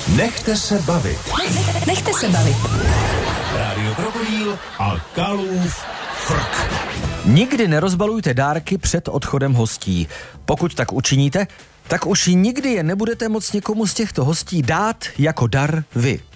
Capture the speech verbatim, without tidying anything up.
Nechte se bavit. Nechte se bavit. Rádio Krokodýl a Kalův frk. Nikdy nerozbalujte dárky před odchodem hostí. Pokud tak učiníte, tak už nikdy je nebudete moct někomu z těchto hostí dát jako dar vy.